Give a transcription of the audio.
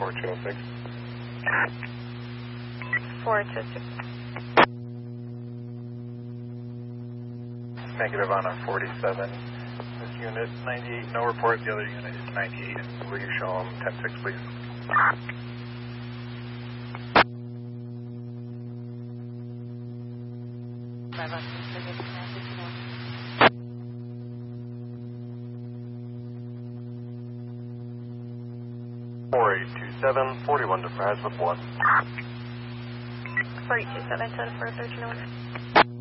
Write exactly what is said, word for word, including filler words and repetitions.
four two oh six. four two six. Negative on a forty-seven. This unit ninety-eight, no report. The other unit is ninety-eight. Will you show them ten six, please? four eight two seven, forty-one to Fries with one. four eight two seven, ten four thirteen oh one.